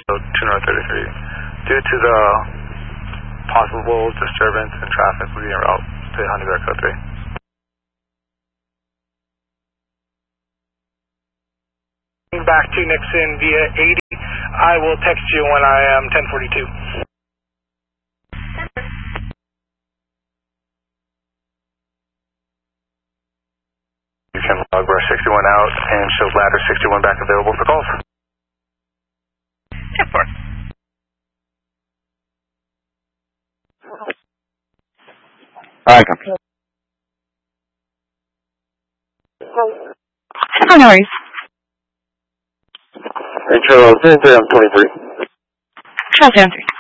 2 North 33. Due to the possible disturbance in traffic, we'll be en route to Honeybear Code 3. Back to Nixon via 80. I will text you when I am 1042. You can log brush 61 out and show ladder 61 back available for calls. 10-4. Alright, come. Oh, no worries. Intro 3 on 23. Trail 3.